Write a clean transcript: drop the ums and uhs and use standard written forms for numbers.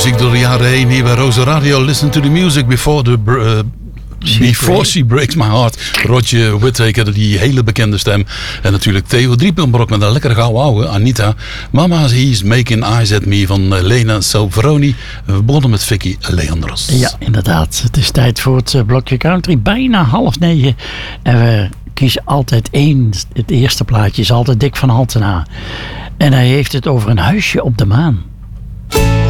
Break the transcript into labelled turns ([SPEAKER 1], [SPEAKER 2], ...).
[SPEAKER 1] muziek door de jaren heen hier bij Rosa Radio. Listen to the music before She Breaks My Heart. Roger Whittaker, die hele bekende stem. En natuurlijk Theo Driepenbrok met een lekkere gouden ouwe, Anita. Mama, He's Making Eyes at Me van Lena Salveroni. We begonnen met Vicky Leandros.
[SPEAKER 2] Ja, inderdaad. Het is tijd voor het blokje country. Bijna 8:30. En we kiezen altijd één. Het eerste plaatje is altijd Dick van Altena. En hij heeft het over een huisje op de maan.